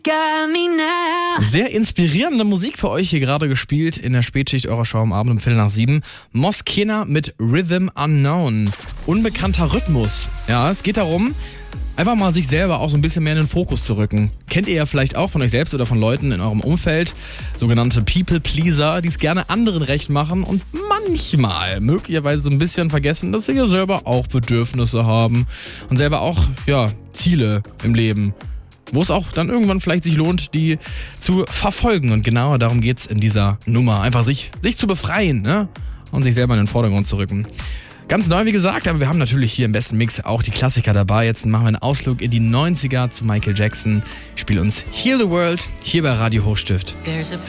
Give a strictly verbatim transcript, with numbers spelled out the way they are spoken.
Sehr inspirierende Musik für euch hier gerade gespielt in der Spätschicht eurer Show am Abend um Viertel nach sieben. Moskena mit Rhythm Unknown. Unbekannter Rhythmus. Ja, es geht darum, einfach mal sich selber auch so ein bisschen mehr in den Fokus zu rücken. Kennt ihr ja vielleicht auch von euch selbst oder von Leuten in eurem Umfeld, sogenannte People-Pleaser, die es gerne anderen recht machen und manchmal möglicherweise so ein bisschen vergessen, dass sie ja selber auch Bedürfnisse haben und selber auch, ja, Ziele im Leben, wo es auch dann irgendwann vielleicht sich lohnt, die zu verfolgen. Und genau darum geht's in dieser Nummer. Einfach sich, sich zu befreien, ne? Und sich selber in den Vordergrund zu rücken. Ganz neu, wie gesagt, aber wir haben natürlich hier im besten Mix auch die Klassiker dabei. Jetzt machen wir einen Ausflug in die neunziger zu Michael Jackson. Ich spiele uns Heal the World hier bei Radio Hochstift. There's a